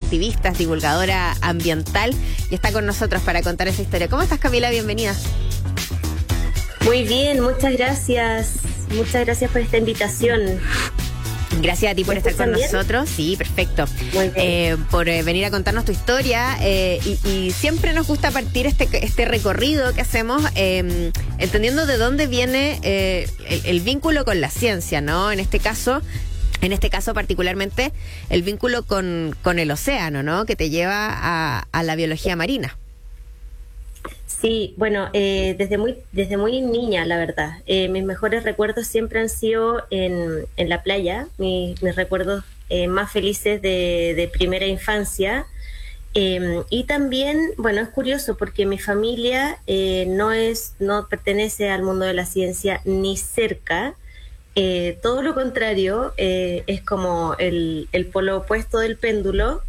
activista, es divulgadora ambiental y está con nosotros para contar esa historia. ¿Cómo estás, Camila? Bienvenida. Muy bien, muchas gracias. Muchas gracias por esta invitación. Gracias a ti por estar con nosotros. Sí, perfecto. Por venir a contarnos tu historia. Y siempre nos gusta partir este recorrido que hacemos entendiendo de dónde viene el vínculo con la ciencia, ¿no? En este caso particularmente el vínculo con el océano, ¿no? Que te lleva a la biología marina. Sí, bueno, desde muy niña, la verdad. Mis mejores recuerdos siempre han sido en la playa, mis recuerdos más felices de primera infancia. Y también, bueno, es curioso porque mi familia no pertenece al mundo de la ciencia ni cerca. Todo lo contrario, es como el polo opuesto del péndulo.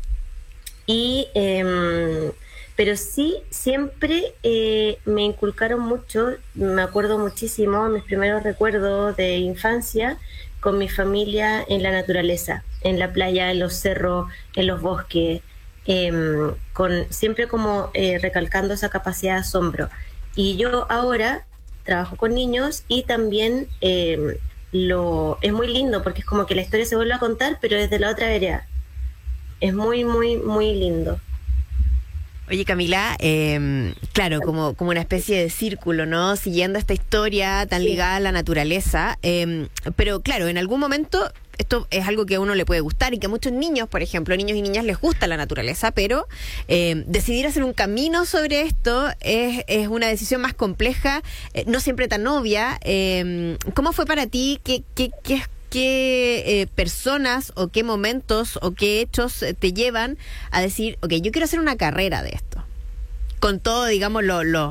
Pero sí, siempre me inculcaron mucho, me acuerdo muchísimo, mis primeros recuerdos de infancia con mi familia en la naturaleza, en la playa, en los cerros, en los bosques, siempre como recalcando esa capacidad de asombro. Y yo ahora trabajo con niños y también es muy lindo porque es como que la historia se vuelve a contar, pero desde la otra vereda. Es muy, muy, muy lindo. Oye, Camila, claro, como una especie de círculo, ¿no? Siguiendo esta historia tan ligada a la naturaleza. Pero claro, en algún momento esto es algo que a uno le puede gustar y que a muchos niños, por ejemplo, niños y niñas les gusta la naturaleza, pero decidir hacer un camino sobre esto es una decisión más compleja, no siempre tan obvia. ¿Cómo fue para ti? ¿Qué personas o qué momentos o qué hechos te llevan a decir, ok, yo quiero hacer una carrera de esto? Con todo, digamos,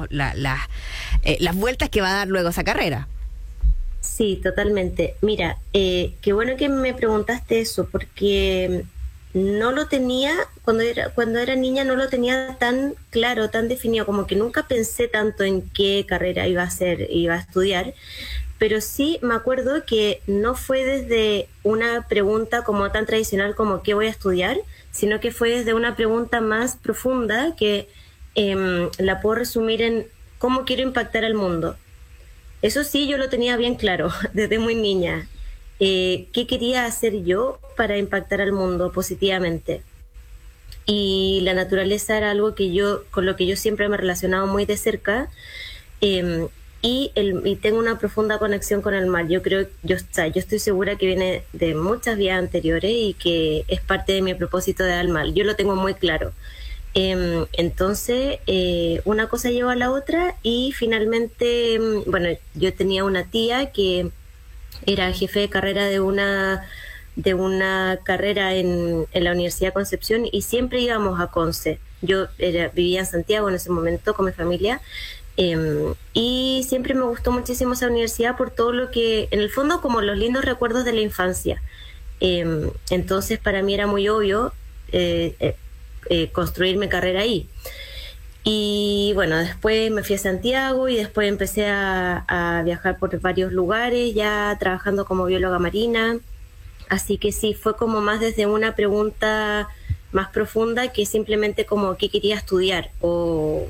las vueltas que va a dar luego esa carrera. Sí, totalmente. Mira, qué bueno que me preguntaste eso, porque no lo tenía, cuando era niña no lo tenía tan claro, tan definido, como que nunca pensé tanto en qué carrera iba a estudiar. Pero sí me acuerdo que no fue desde una pregunta como tan tradicional como ¿qué voy a estudiar?, sino que fue desde una pregunta más profunda que la puedo resumir en ¿cómo quiero impactar al mundo? Eso sí, yo lo tenía bien claro desde muy niña. ¿Qué quería hacer yo para impactar al mundo positivamente? Y la naturaleza era algo con lo que yo siempre me he relacionado muy de cerca. Y tengo una profunda conexión con el mar. Yo estoy segura que viene de muchas vidas anteriores y que es parte de mi propósito de alma. Yo lo tengo muy claro. Entonces, una cosa lleva a la otra y finalmente, bueno, yo tenía una tía que era jefe de carrera de una carrera en la Universidad de Concepción y siempre íbamos a Conce. Yo vivía en Santiago en ese momento con mi familia. Y siempre me gustó muchísimo esa universidad por todo lo que, en el fondo, como los lindos recuerdos de la infancia. Entonces para mí era muy obvio construir mi carrera ahí. Y bueno, después me fui a Santiago y después empecé a viajar por varios lugares, ya trabajando como bióloga marina. Así que sí, fue como más desde una pregunta más profunda que simplemente como qué quería estudiar o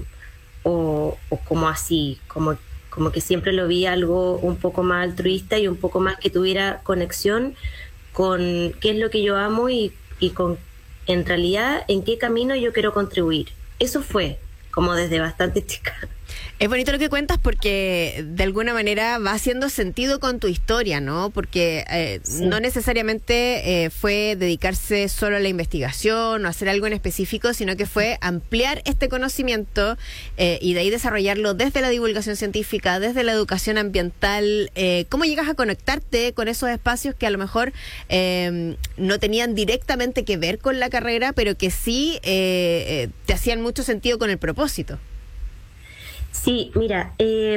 como así, como que siempre lo vi algo un poco más altruista y un poco más que tuviera conexión con qué es lo que yo amo y con, en realidad, en qué camino yo quiero contribuir. Eso fue como desde bastante chica. Es bonito lo que cuentas porque de alguna manera va haciendo sentido con tu historia, ¿no? Porque sí, no necesariamente fue dedicarse solo a la investigación o hacer algo en específico, sino que fue ampliar este conocimiento y de ahí desarrollarlo desde la divulgación científica, desde la educación ambiental. ¿Cómo llegas a conectarte con esos espacios que a lo mejor no tenían directamente que ver con la carrera, pero que sí te hacían mucho sentido con el propósito? Sí, mira,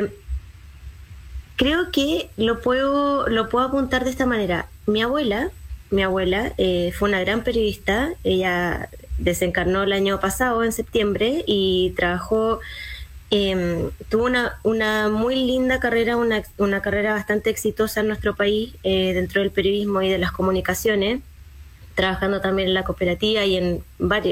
creo que lo puedo apuntar de esta manera. Mi abuela fue una gran periodista. Ella desencarnó el año pasado, en septiembre, y trabajó, tuvo una muy linda carrera, una carrera bastante exitosa en nuestro país, dentro del periodismo y de las comunicaciones, trabajando también en la cooperativa y en